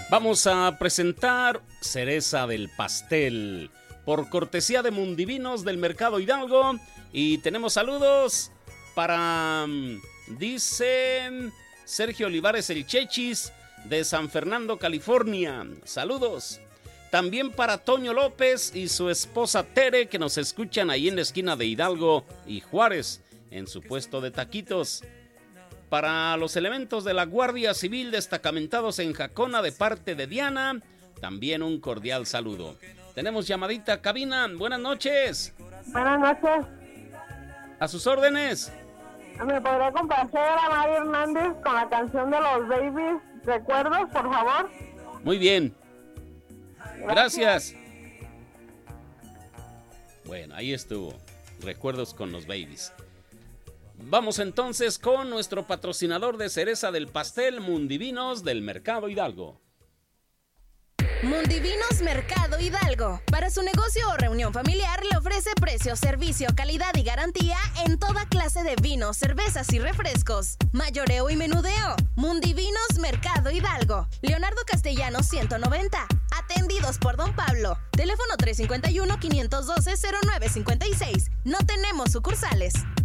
Vamos a presentar Cereza del Pastel por cortesía de Mundivinos del Mercado Hidalgo. Y tenemos saludos para, dicen, Sergio Olivares el Chechis de San Fernando, California. Saludos. También para Toño López y su esposa Tere, que nos escuchan ahí en la esquina de Hidalgo y Juárez, en su puesto de taquitos. Para los elementos de la Guardia Civil destacamentados en Jacona de parte de Diana, también un cordial saludo. Tenemos llamadita a cabina. Buenas noches. Buenas noches. A sus órdenes. ¿Me podría complacer a Mari Hernández con la canción de los Babies? ¿Recuerdos, por favor? Muy bien. Gracias. Bueno, ahí estuvo. Recuerdos con los Babies. Vamos entonces con nuestro patrocinador de Cereza del Pastel, Mundivinos del Mercado Hidalgo. Mundivinos Mercado Hidalgo. Para su negocio o reunión familiar le ofrece precio, servicio, calidad y garantía en toda clase de vinos, cervezas y refrescos. Mayoreo y menudeo. Mundivinos Mercado Hidalgo. Leonardo Castellanos 190. Atendidos por Don Pablo. Teléfono 351-512-0956. No tenemos sucursales.